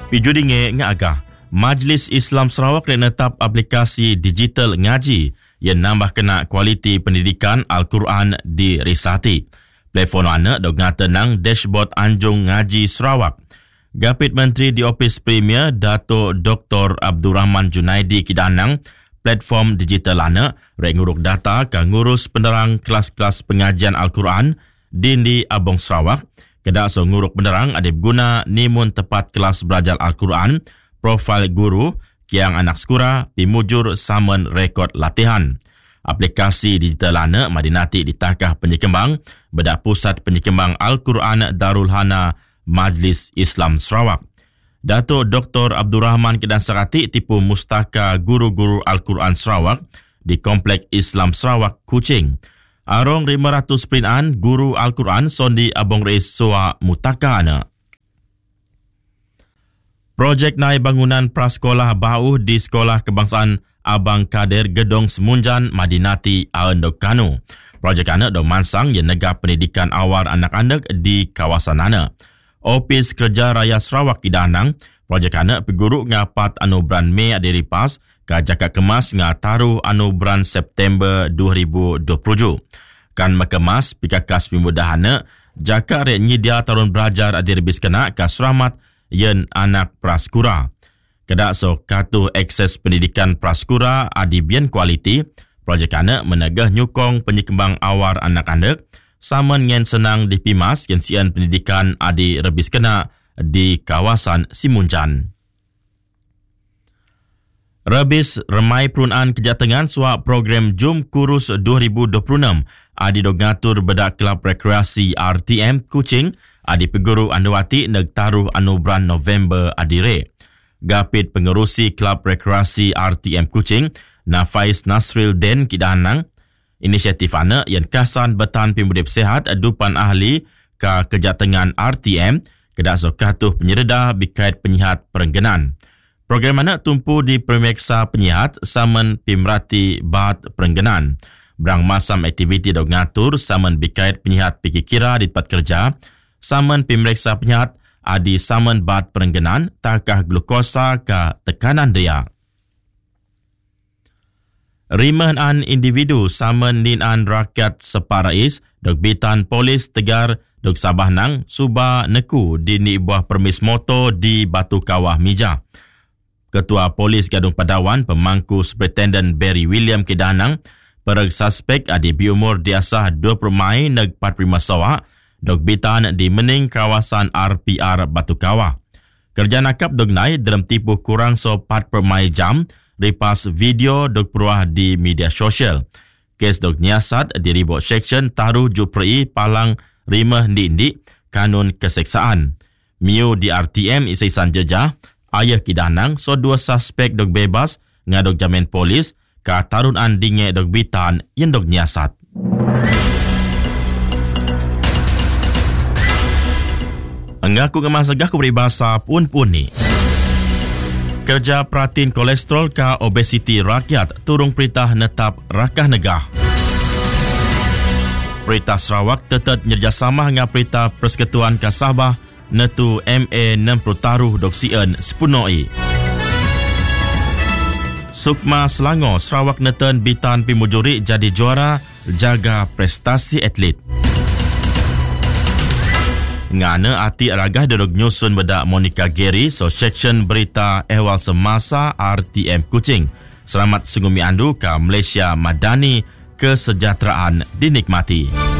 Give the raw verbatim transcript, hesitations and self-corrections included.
Pijudinge ngagah, Majlis Islam Sarawak dan netap aplikasi digital ngaji yang nambah kena kualiti pendidikan Al-Quran di Risati. Platform anak dok ngata nang dashboard Anjung Ngaji Sarawak. Gapit Menteri di Ofis Premier Dato' Doktor Abdul Rahman Junaidi kidanang platform digital anak rek nguruk data ka ngurus penerang kelas-kelas pengajian Al-Quran di Abong Sarawak. Kedak so nguruk penerang ada guna nimun tepat kelas belajar Al-Quran, profil guru, kiang anak sekura, pimujur samen rekod latihan. Aplikasi digital anak madinati ditakah penyekembang bedak Pusat Penyekembang Al-Quran Darul Hana Majlis Islam Sarawak. Dato' Doktor Abdul Rahman kedan serati tipu mustaka guru-guru Al-Quran Sarawak di Komplek Islam Sarawak, Kuching. Arong lima ratus perinaan guru Al-Quran sondi Abong Reis Soa Mutaka ana. Projek naik bangunan prasekolah bau di Sekolah Kebangsaan Abang Kadir Gedong Semunjan Madinati Aendok Kanu. Projek anak dong mansang yang negah pendidikan awal anak-anak di kawasan ana. Opis Kerja Raya Sarawak kidanang, projek anak peguru ngapat anubran Mei adiripas ka Jakak Kemas ngataru anubran September dua ribu dua puluh tujuh. Kan mekemas pikakas pemudahana Jakak rek nyidia tarun belajar adirbis kena ka seramat yen anak praskura. Kedak so katuh akses pendidikan praskura adibian kualiti, projek anak menegah nyukong penyekembang awar anak-anak sama dengan senang dipimas kensian pendidikan adi rebis kena di kawasan Simunjan. Rebis remai perunaan kejatengan suap program Jum Kurus dua ribu dua puluh enam adi dogatur bedak Kelab Rekreasi R T M Kuching adi peguru Andawati neg taruh anubran November adire. Gapit pengerusi Kelab Rekreasi R T M Kuching Nafais Nasril Den kidanang inisiatif anak yang kasan betan pemudip sehat dupan ahli ke kejatengan R T M kedak so katuh penyereda bikait penyihat perengganan. Program anak tumpu di permeksa penyihat saman pimrati bat perengganan. Berang masam aktiviti dok ngatur saman bikait penyihat piki kira di tempat kerja, saman pimreksa penyihat adi saman bat perengganan takah glukosa ke tekanan dia. Rimahan individu saman ninan rakyat separais dok bitan polis tegar dok Sabah nang suba neku di ni buah permis motor di Batu Kawah Mija. Ketua Polis Gadung Padawan pemangku Superintendent Barry William kidanang pereg suspek adi biumur diasah dua puluh Mei neg empat puluh lima sawa dok bitan di mening kawasan R P R Batu Kawah. Kerja nakap dok naik dalam tipu kurang so empat puluh Mei jam ripas video dok peruah di media sosial. Kes dok nyiasat di ribut seksyen taruh juprei palang rimah di kanun keseksaan. Miu di R T M isisan jejah, ayah kidanang so dua suspek dok bebas ngadok jamin polis ka tarun andinge dok bitan yang dok nyiasat. Engaku ngemas segah ku peribahasa pun-pun ni. Kerja perhatiin kolesterol ka obesiti rakyat turung perintah netap rakah negah. Perintah Sarawak tetap kerjasama dengan perintah Persekutuan ka Sabah netu M A enam puluh taruh dok sien sepunoi. Sukma Selangor Sarawak neten bitan pimujuri jadi juara jaga prestasi atlet. Ngana ati aragah dodok nyusun bedak Monica Gary so section berita ehwal semasa R T M Kuching. Selamat sungguh miandu ka Malaysia Madani, kesejahteraan dinikmati.